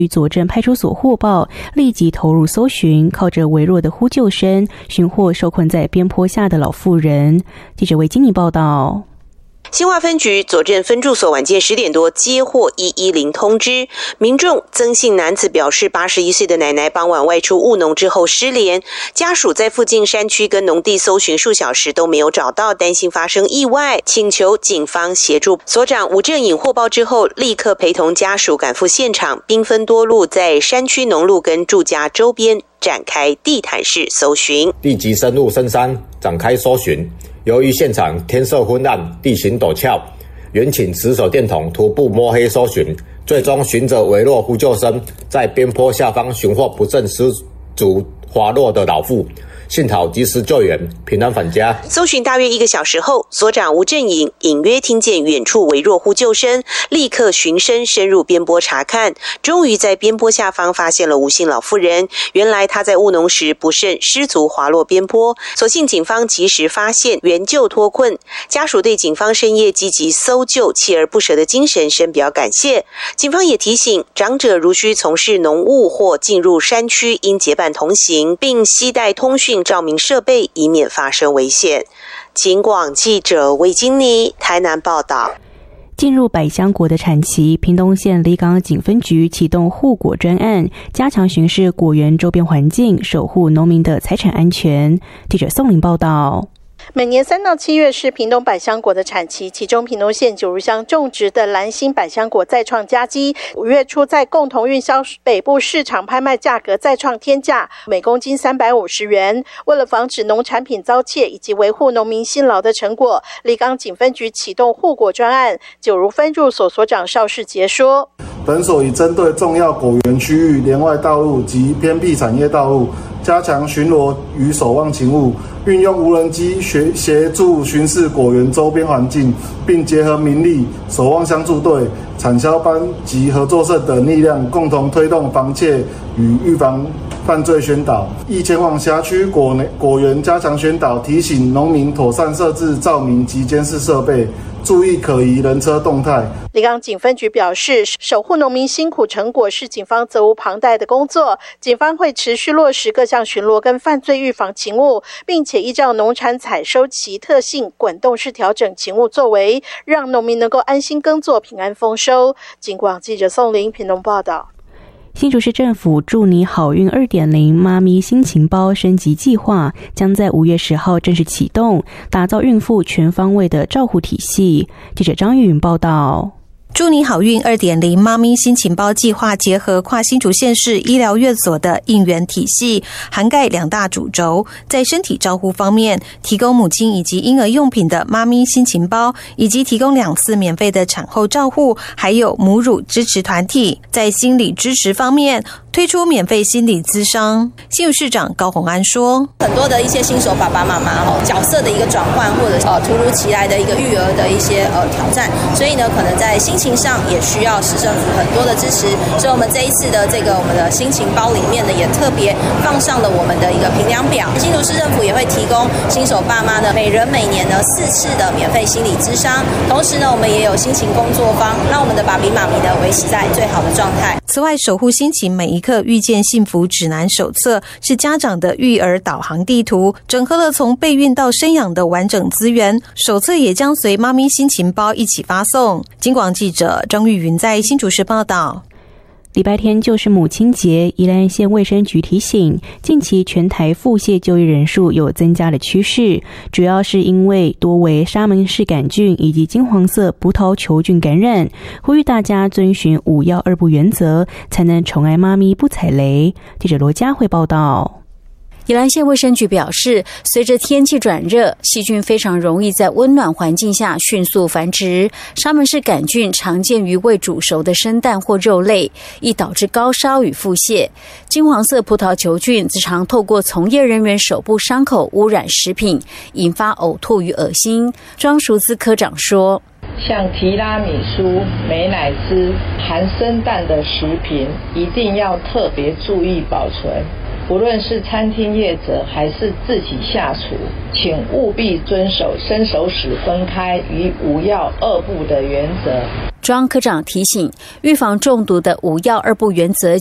与左镇派出所获报，立即投入搜寻，靠着微弱的呼救声寻获受困在边坡下的老妇人。记者为金妮报道。 新化分局左镇分驻所晚间10点多接获110通知，民众曾姓男子表示81岁的奶奶傍晚外出务农之后失联，家属在附近山区跟农地搜寻数小时都没有找到，担心发生意外，请求警方协助。所长吴正颖获报之后，立刻陪同家属赶赴现场，兵分多路在山区农路跟住家周边展开地毯式搜寻， 立即深入深山展开搜寻。由于现场天色昏暗，地形陡峭，原请持手电筒徒步摸黑搜寻，最终循着微弱呼救声，在边坡下方寻获不慎失足滑落的老妇。幸好及时救援，平安返家。 搜寻大约1个小时后，所长吴正颖隐约听见远处微弱呼救声，立刻循声深入边坡查看，终于在边坡下方发现了吴姓老妇人。原来她在务农时不慎失足滑落边坡，所幸警方及时发现，援救脱困。家属对警方深夜积极搜救、锲而不舍的精神深表感谢。警方也提醒，长者如需从事农务或进入山区，应结伴同行，并携带通讯照明设备，以免发生危险。警广记者魏金妮台南报道。 进入百香果的产期，屏东县离港警分局启动护果专案，加强巡视果园周边环境，守护农民的财产安全。记者宋玲报道。 每年3到7月是屏东百香果的产期，其中屏东县九如乡种植的蓝心百香果再创佳绩，5月初在共同运销北部市场拍卖价格再创天价，每公斤350元。为了防止农产品遭窃以及维护农民辛劳的成果，离港警分局启动护果专案。九如分驻所所长邵世杰说， 本所已针对重要果园区域、连外道路及偏僻产业道路，加强巡逻与守望勤务，运用无人机协助巡视果园周边环境，并结合民力、守望相助队、产销班及合作社等力量，共同推动防窃与预防犯罪宣导，亦前往辖区果园加强宣导，提醒农民妥善设置照明及监视设备，注意可疑人车动态。 离港警分局表示，守护农民辛苦成果是警方责无旁贷的工作，警方会持续落实各项巡逻跟犯罪预防勤务，并且依照农产采收期特性滚动式调整勤务作为，让农民能够安心耕作、平安丰收。警广记者宋玲屏东报道。 新竹市政府祝你好运 2.0 妈咪新情包升级计划将在5月10号正式启动，打造孕妇全方位的照护体系。记者张玉云报道。 祝你好运 2.0 妈咪新情包计划结合跨新竹县市医疗院所的应援体系，涵盖2大主轴。在身体照护方面，提供母亲以及婴儿用品的妈咪新情包，以及提供2次免费的产后照护，还有母乳支持团体。在心理支持方面，推出免费心理咨商。新竹市长高虹安说， 很多的一些新手爸爸妈妈角色的一个转换，或者突如其来的一个育儿的一些挑战，所以呢可能在心情上也需要市政府很多的支持。所以我们这一次的这个我们的心情包里面呢，也特别放上了我们的一个评量表。新竹市政府也会提供新手爸妈呢每人每年呢4次的免费心理咨商，同时呢我们也有心情工作坊，让我们的爸比妈咪呢维持在最好的状态。 此外，守护心情每一刻遇见幸福指南手册是家长的育儿导航地图，整合了从备孕到生养的完整资源。手册也将随妈咪心情包一起发送。警广记者张玉云在新竹市报道。 礼拜天就是母亲节，宜兰县卫生局提醒，近期全台腹泻就医人数有增加的趋势，主要是因为多为沙门氏杆菌以及金黄色葡萄球菌感染，呼吁大家遵循5要2不原则，才能宠爱妈咪不踩雷。记者罗佳慧报道。 宜兰县卫生局表示，随着天气转热，细菌非常容易在温暖环境下迅速繁殖。沙门氏杆菌常见于未煮熟的生蛋或肉类，易导致高烧与腹泻。金黄色葡萄球菌则常透过从业人员手部伤口污染食品，引发呕吐与恶心。庄淑姿科长说， 像提拉米苏、美乃滋、含生蛋的食品，一定要特别注意保存。 不论是餐厅业者还是自己下厨，请务必遵守伸手使分开与无药二不的原则。 庄科长提醒，预防中毒的无药二不原则